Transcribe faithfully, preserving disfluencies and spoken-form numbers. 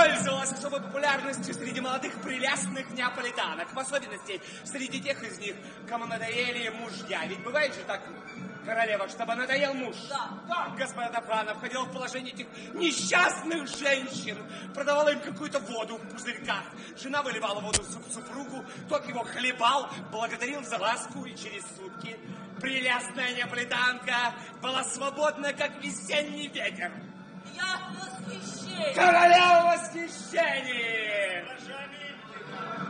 пользовалась особой популярностью среди молодых прелестных неаполитанок, в особенности среди тех из них, кому надоели мужья. Ведь бывает же так, королева, чтобы надоел муж. Да. Так, господа Д'Апрано входила в положение этих несчастных женщин, продавала им какую-то воду в пузырьках. Жена выливала воду в супругу, тот его хлебал, благодарил за ласку, и через сутки прелестная неаполитанка была свободна, как весенний ветер. Я в восхищении. Королева в восхищении!